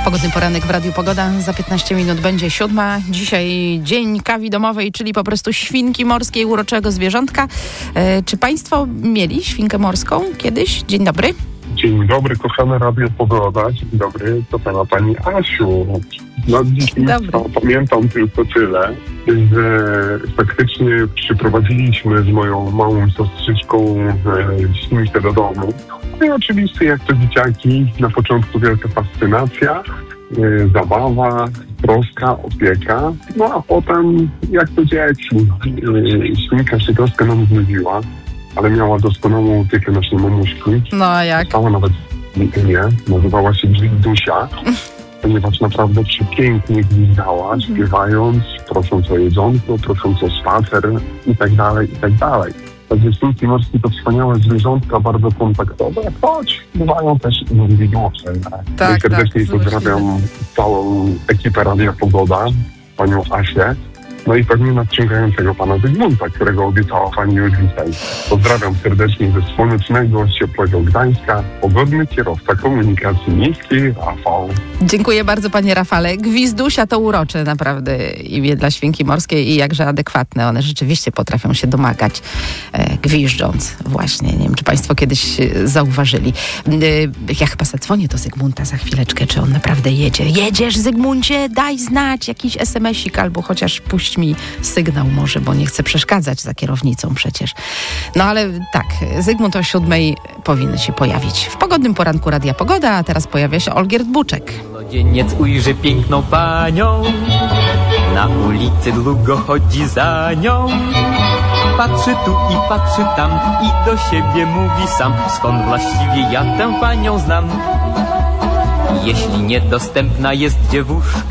Pogodny poranek w Radiu Pogoda. Za 15 minut będzie 7. Dzisiaj dzień kawi domowej, czyli po prostu świnki morskiej, uroczego zwierzątka. Czy państwo mieli świnkę morską kiedyś? Dzień dobry. Dzień dobry, kochana Radio Pogoda. Dzień dobry, kochana pani Asiu. No dzisiaj pamiętam tylko tyle, że faktycznie przyprowadziliśmy z moją małą siostrzyczką świnkę do domu. No i oczywiście jak to dzieciaki, na początku wielka fascynacja, zabawa, troska, opieka. No a potem jak to dzieci, świnka się troszkę nam znudziła, ale miała doskonałą opiekę naszej mamuśki. No a jak? Stała nawet imię, nazywała się Gwizdusia, ponieważ naprawdę przepięknie gwizdała, śpiewając, prosząc o jedzonko, prosząc o spacer i tak dalej, i tak dalej. Także świnki morskie to wspaniałe zwierzątka, bardzo kontaktowe, choć bywają też indywidualne. Tak, serdecznie pozdrawiam całą ekipę Radia Pogoda, panią Asię, no i pewnie nadciągającego pana Zygmunta, którego obiecała pani już dzisiaj. Pozdrawiam serdecznie ze słonecznego, ciepłego Gdańska, pogodny kierowca komunikacji miejskiej, Rafał. Dziękuję bardzo, panie Rafale. Gwizdusia to urocze naprawdę imię dla świnki morskiej i jakże adekwatne. One rzeczywiście potrafią się domagać, gwiżdżąc właśnie. Nie wiem, czy państwo kiedyś zauważyli. Ja chyba zadzwonię do Zygmunta za chwileczkę, czy on naprawdę jedzie. Jedziesz, Zygmuncie? Daj znać jakiś SMS-ik albo chociaż puść mi sygnał może, bo nie chcę przeszkadzać za kierownicą przecież. No ale tak, Zygmunt o 7 powinien się pojawić. W pogodnym poranku Radia Pogoda, a teraz pojawia się Olgierd Buczek. Młodzieniec ujrzy piękną panią, na ulicy długo chodzi za nią. Patrzy tu i patrzy tam i do siebie mówi sam, skąd właściwie ja tę panią znam. Jeśli niedostępna jest dziewuszka,